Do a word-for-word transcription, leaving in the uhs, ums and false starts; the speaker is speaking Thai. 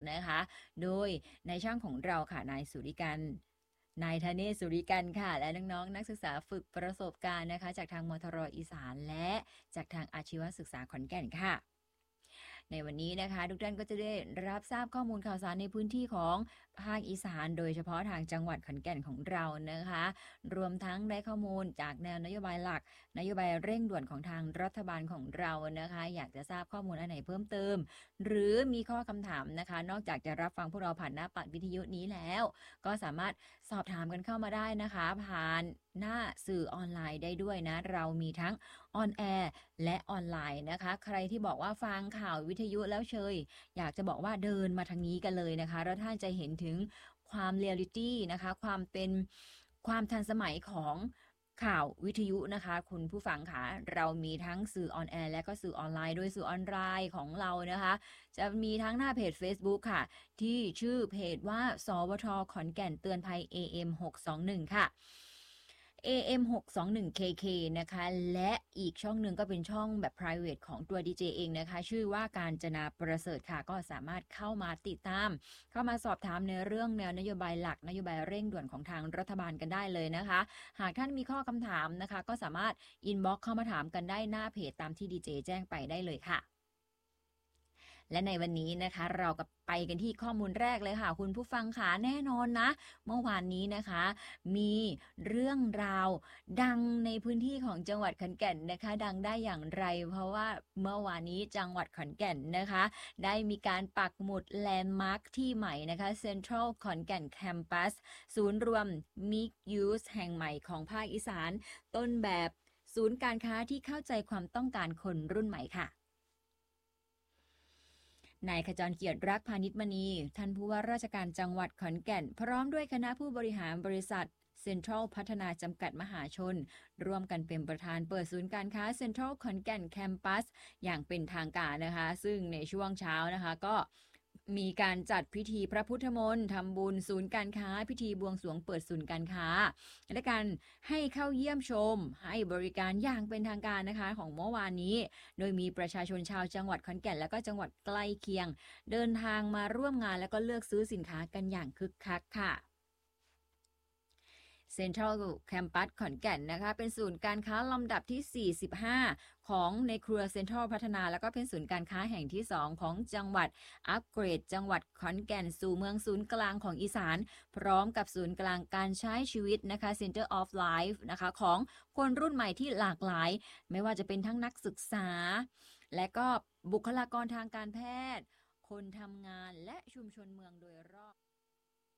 นะคะโดยในช่องของเราค่ะนายสุริกันนายธเนศสุริกันค่ะและน้องๆนักศึกษาฝึกประสบการณ์นะคะจากทางมทรอีสานและจากทางอาชีวศึกษาขอนแก่นค่ะในวันนี้นะคะทุกท่านก็จะได้รับทราบข้อมูลข่าวสารในพื้นที่ของภาคอีสานโดยเฉพาะทางจังหวัดขอนแก่นของเรานะคะรวมทั้งได้ข้อมูลจากแนวนโยบายหลักนโยบายเร่งด่วนของทางรัฐบาลของเรานะคะอยากจะทราบข้อมูลอันไหนเพิ่มเติมหรือมีข้อคำถามนะคะนอกจากจะรับฟังพวกเราผ่านหน้าปัดวิทยุนี้แล้วก็สามารถสอบถามกันเข้ามาได้นะคะผ่านหน้าสื่อออนไลน์ได้ด้วยนะเรามีทั้งออนแอร์และออนไลน์นะคะใครที่บอกว่าฟังข่าววิทยุแล้วเชยอยากจะบอกว่าเดินมาทางนี้กันเลยนะคะแล้วท่านจะเห็นถึงความเรียลลิตี้นะคะความเป็นความทันสมัยของข่าววิทยุนะคะคุณผู้ฟังค่ะเรามีทั้งสื่อออนแอร์และก็สื่อออนไลน์โดยสื่อออนไลน์ของเรานะคะจะมีทั้งหน้าเพจ Facebook ค่ะที่ชื่อเพจว่าสวทขอนแก่นเตือนภัย เอ เอ็ม หกสองหนึ่ง ค่ะ เอ เอ็ม หกสองหนึ่ง เค เค นะคะและอีกช่องหนึ่งก็เป็นช่องแบบ private ของตัว ดี เจ เองนะคะชื่อว่าการจนาประเสริฐค่ะก็สามารถเข้ามาติดตามเข้ามาสอบถามในเรื่องแนวนโยบายหลักนโยบายเร่งด่วนของทางรัฐบาลกันได้เลยนะคะหากท่านมีข้อคำถามนะคะก็สามารถ inbox เข้ามาถามกันได้หน้าเพจตามที่ ดี เจ แจ้งไปได้เลยค่ะและในวันนี้นะคะเราก็ไปกันที่ข้อมูลแรกเลยค่ะคุณผู้ฟังค่ะแน่นอนนะเมื่อวานนี้นะคะมีเรื่องราวดังในพื้นที่ของจังหวัดขอนแก่นนะคะดังได้อย่างไรเพราะว่าเมื่อวานนี้จังหวัดขอนแก่นนะคะได้มีการปักหมุดแลนด์มาร์คที่ใหม่นะคะ Central ขอนแก่น Campus ศูนย์รวม Mixed Use แห่งใหม่ของภาคอีสานต้นแบบศูนย์การค้าที่เข้าใจความต้องการคนรุ่นใหม่ค่ะนายขจรเกียรติรักพานิชมณีท่านผู้ว่าราชการจังหวัดขอนแก่นพร้อมด้วยคณะผู้บริหารบริษัทเซ็นทรัลพัฒนาจำกัดมหาชนร่วมกันเป็นประธานเปิดศูนย์การค้าเซ็นทรัลขอนแก่นแคมปัสอย่างเป็นทางการนะคะซึ่งในช่วงเช้านะคะก็มีการจัดพิธีพระพุทธมนต์ทำบุญศูนย์การค้าพิธีบวงสรวงเปิดศูนย์การค้าและการให้เข้าเยี่ยมชมให้บริการอย่างเป็นทางการนะคะของเมื่อวานนี้โดยมีประชาชนชาวจังหวัดขอนแก่นและก็จังหวัดใกล้เคียงเดินทางมาร่วมงานและก็เลือกซื้อสินค้ากันอย่างคึกคักค่ะเซ็นทรัลแคมปัสขอนแก่นนะคะเป็นศูนย์การค้าลำดับที่ สี่สิบห้า ของในเครือเซ็นทรัลพัฒนาแล้วก็เป็นศูนย์การค้าแห่งที่ สอง ของจังหวัดอัปเกรดจังหวัดขอนแก่นสู่เมืองศูนย์กลางของอีสานพร้อมกับศูนย์กลางการใช้ชีวิตนะคะ Center of Life นะคะของคนรุ่นใหม่ที่หลากหลายไม่ว่าจะเป็นทั้งนักศึกษาและก็บุคลากรทางการแพทย์คนทำงานและชุมชนเมืองโดยรอบ